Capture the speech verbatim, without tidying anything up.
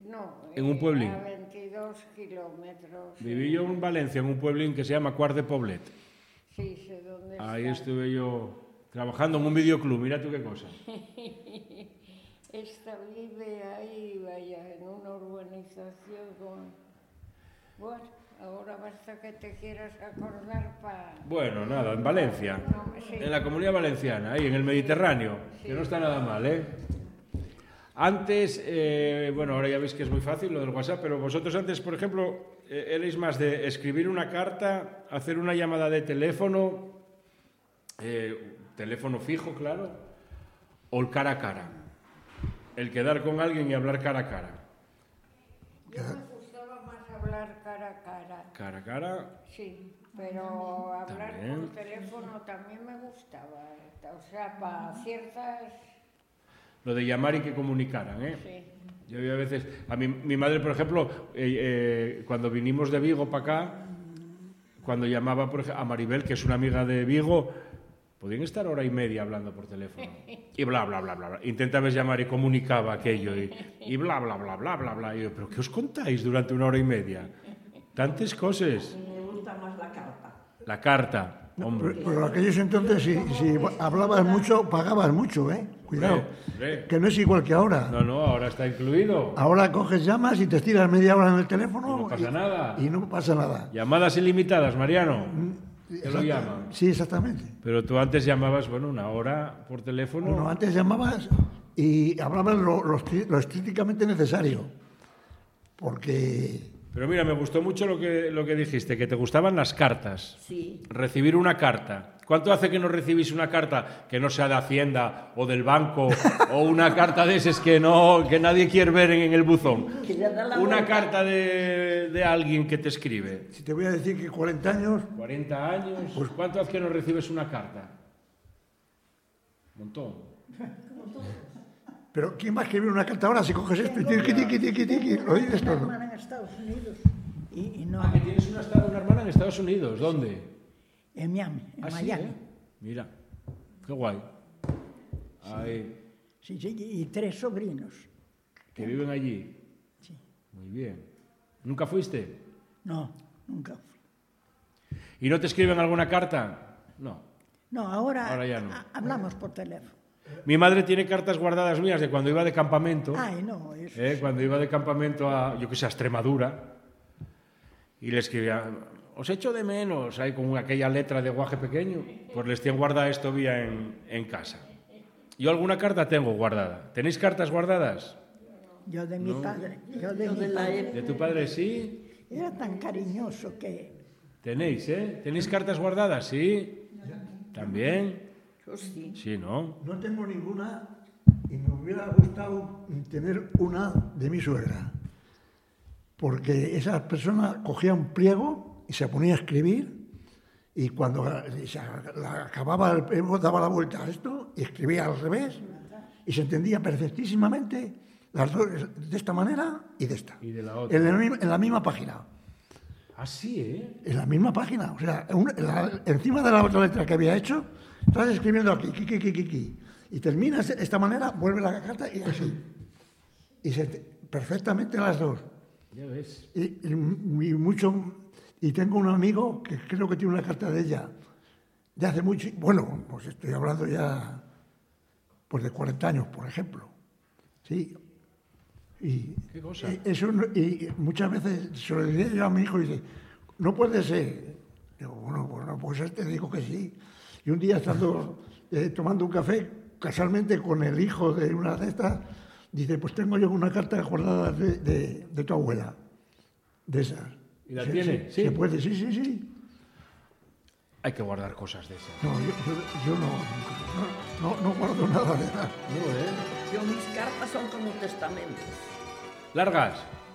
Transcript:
No, en un pueblín. A veintidós kilómetros. Viví yo en Valencia, en un pueblín que se llama Cuart de Poblet. Sí, sé dónde está. Ahí estuve yo trabajando en un videoclub, mira tú qué cosa. Esta vive ahí, vaya, en una urbanización con... Bueno, ahora basta que te quieras acordar para... Bueno, nada, en Valencia, No, sí. en la Comunidad Valenciana, ahí en el Mediterráneo, Sí. que no está nada mal, ¿eh? Antes, eh, bueno, ahora ya veis que es muy fácil lo del WhatsApp, pero vosotros antes, por ejemplo, eh, erais más de escribir una carta, hacer una llamada de teléfono, eh, teléfono fijo, claro, o el cara a cara. El quedar con alguien y hablar cara a cara. Yo me gustaba más hablar cara a cara. Cara a cara, Sí, pero hablar También. por teléfono también me gustaba. O sea, para ciertas... lo de llamar y que comunicaran, ¿eh? Sí. Yo a veces, a mi, mi madre, por ejemplo, eh, eh, cuando vinimos de Vigo para acá, cuando llamaba por ejemplo, a Maribel, que es una amiga de Vigo, podían estar hora y media hablando por teléfono. Y bla, bla, bla, bla, bla. Intentaba llamar y comunicaba aquello. Y, y bla, bla, bla, bla, bla, bla. Y yo, ¿pero qué os contáis durante una hora y media? Tantas cosas. Me gusta más la carta. La carta, hombre. Pero, pero aquellos entonces, si, si hablabas mucho, pagabas mucho, ¿eh? Cuidado, Hombre, hombre. que no es igual que ahora. No, no, ahora está incluido. Ahora coges llamas y te estiras media hora en el teléfono. Y no pasa nada. Y no pasa nada. Llamadas ilimitadas, Mariano. Te lo Exacta- llaman. Sí, exactamente. Pero tú antes llamabas, bueno, una hora por teléfono. Bueno, antes llamabas y hablabas lo, lo, estri- lo estrictamente necesario. Porque Pero mira, me gustó mucho lo que, lo que dijiste, que te gustaban las cartas. Sí. Recibir una carta. ¿Cuánto hace que no recibís una carta que no sea de Hacienda o del banco o una carta de esas que no que nadie quiere ver en, en el buzón? Que le da la Una vuelta. carta de, de alguien que te escribe. si te voy a decir que cuarenta años, cuarenta años. Pues ¿cuánto hace que no recibes una carta? Un montón. pero ¿quién va a escribir una carta ahora si coges esto y tiqui, tiqui, tiqui, tiqui, lo dices Una todo? hermana en Estados Unidos y, y no Ah, que tienes una, una hermana en Estados Unidos. ¿Dónde? en Miami, en Ah, sí, Miami. ¿eh? Mira, qué guay. Ahí, Sí, sí, y tres sobrinos. que viven allí. Sí. Muy bien. ¿Nunca fuiste? No, nunca fui. ¿Y no te escriben alguna carta? No. No, ahora, Ahora ya no. ha- hablamos por teléfono. Mi madre tiene cartas guardadas mías de cuando iba de campamento. Ay, no, eso. ¿eh? Cuando iba de campamento a, yo que sé, a Extremadura. Y le escribía, os echo de menos, ahí con aquella letra de guaje pequeño. Pues les tienen guardada esto vía en, en casa. Yo alguna carta tengo guardada. ¿Tenéis cartas guardadas? Yo de mi padre, yo de Yo mi de la padre. ¿De tu padre sí? Era tan cariñoso que... ¿Tenéis, eh? ¿Tenéis cartas guardadas? Sí. ¿También? Yo sí. Sí, ¿no? No tengo ninguna y me hubiera gustado tener una de mi suegra. Porque esa persona cogía un pliego y se ponía a escribir y cuando se la acababa el pliego daba la vuelta a esto y escribía al revés y se entendía perfectísimamente las dos, de esta manera y de esta. Y de la otra. En la, misma- en la misma página. Ah, sí, ¿eh? En la misma página. O sea, un- la- encima de la otra letra que había hecho, estás escribiendo aquí, ki, ki, ki, ki, ki. Y terminas de esta manera, vuelve la carta y así. Y se, perfectamente las dos. Ya ves. Y, y- y mucho, y tengo un amigo que creo que tiene una carta de ella de hace mucho, bueno, pues estoy hablando ya pues de cuarenta años, por ejemplo. Sí. Y, ¿Qué cosa? y eso, no- y muchas veces se lo diría yo a mi hijo y dice, no puede ser. Digo, bueno, bueno, pues te digo que sí. Y un día estando eh, tomando un café, casualmente con el hijo de una de estas, dice, pues tengo yo una carta guardada de, de, de tu abuela, de esas. ¿Y la Sí, tiene? Sí, Sí. se puede, sí, sí, sí. Hay que guardar cosas de esas. No, yo, yo- yo no, no, no, no guardo nada de nada. No, ¿eh? Yo mis cartas son como testamentos. ¿Largas?